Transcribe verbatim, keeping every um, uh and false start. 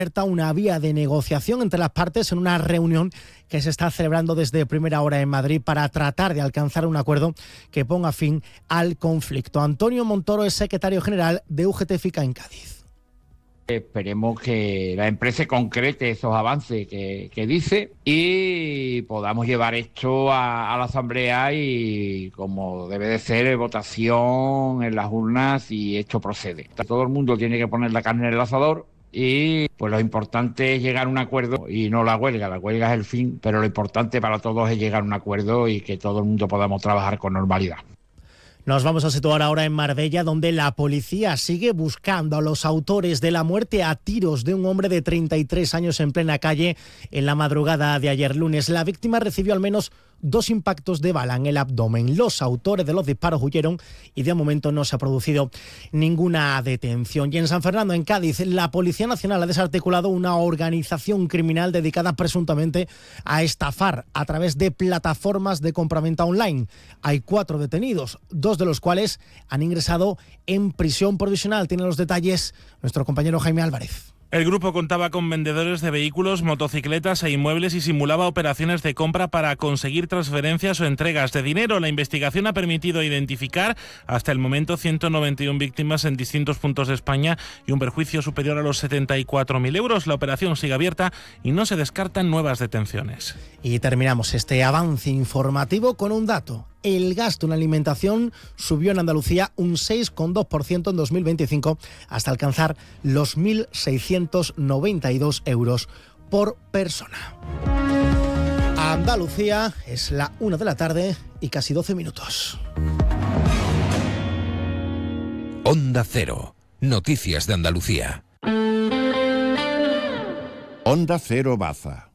una vía de negociación entre las partes en una reunión que se está celebrando desde primera hora en Madrid para tratar de alcanzar un acuerdo que ponga fin al conflicto. Antonio Montoro es secretario general de U G T FICA en Cádiz. Esperemos que la empresa concrete esos avances que, que dice y podamos llevar esto a, a la Asamblea y, como debe de ser, votación en las urnas y esto procede. Todo el mundo tiene que poner la carne en el asador. Y pues lo importante es llegar a un acuerdo y no la huelga, la huelga es el fin, pero lo importante para todos es llegar a un acuerdo y que todo el mundo podamos trabajar con normalidad. Nos vamos a situar ahora en Marbella, donde la policía sigue buscando a los autores de la muerte a tiros de un hombre de treinta y tres años en plena calle en la madrugada de ayer lunes. La víctima recibió al menos dos impactos de bala en el abdomen. Los autores de los disparos huyeron y de momento no se ha producido ninguna detención. Y en San Fernando, en Cádiz, la Policía Nacional ha desarticulado una organización criminal dedicada presuntamente a estafar a través de plataformas de compraventa online. Hay cuatro detenidos, dos de los cuales han ingresado en prisión provisional. Tiene los detalles nuestro compañero Jaime Álvarez. El grupo contaba con vendedores de vehículos, motocicletas e inmuebles y simulaba operaciones de compra para conseguir transferencias o entregas de dinero. La investigación ha permitido identificar hasta el momento ciento noventa y una víctimas en distintos puntos de España y un perjuicio superior a los setenta y cuatro mil euros. La operación sigue abierta y no se descartan nuevas detenciones. Y terminamos este avance informativo con un dato. El gasto en alimentación subió en Andalucía un seis coma dos por ciento en dos mil veinticinco hasta alcanzar los mil seiscientos noventa y dos euros por persona. Andalucía, es la una de la tarde y casi doce minutos. Onda Cero, noticias de Andalucía. Onda Cero Baza.